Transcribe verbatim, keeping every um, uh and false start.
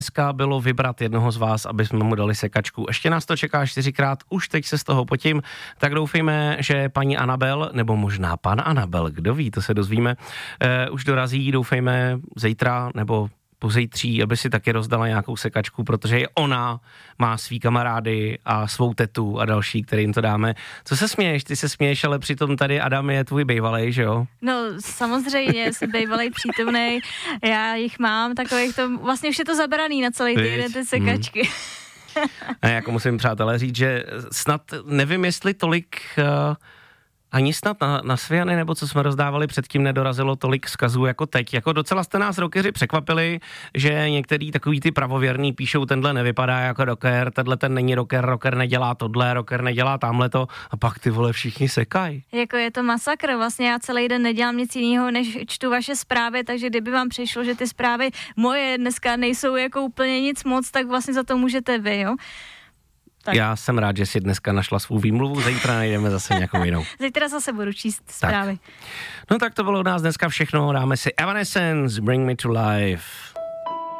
Dneska bylo vybrat jednoho z vás, aby jsme mu dali sekačku. Ještě nás to čeká čtyřikrát, už teď se z toho potím, tak doufejme, že paní Anabel, nebo možná pan Anabel, kdo ví, to se dozvíme, eh, už dorazí, doufejme zítra nebo pozítří, aby si taky rozdala nějakou sekačku, protože i ona má svý kamarády a svou tetu a další, kterým to dáme. Co se směješ? Ty se směješ, ale přitom tady Adam je tvůj bejvalej, že jo? No samozřejmě, jsem bejvalej přítomnej, já jich mám takových to, vlastně už je to zabraný na celý týden ty sekačky. Hmm. A jako musím přátelé říct, že snad nevím, jestli tolik... Uh, Ani snad na, na Sviany, nebo co jsme rozdávali předtím, nedorazilo tolik vzkazů jako teď. Jako docela jste nás rockeři překvapili, že některý takový ty pravověrný píšou, tenhle nevypadá jako rocker, tenhle ten není rocker, rocker nedělá tohle, rocker nedělá tamhleto a pak ty vole všichni sekají. Jako je to masakr, vlastně já celý den nedělám nic jiného, než čtu vaše zprávy, takže kdyby vám přišlo, že ty zprávy moje dneska nejsou jako úplně nic moc, tak vlastně za to můžete vy, jo. Tak. Já jsem rád, že si dneska našla svou výmluvu, zítra najdeme zase nějakou jinou. Zítra zase budu číst zprávy. Tak. No tak to bylo od nás dneska všechno, dáme si Evanescence, Bring Me to Life.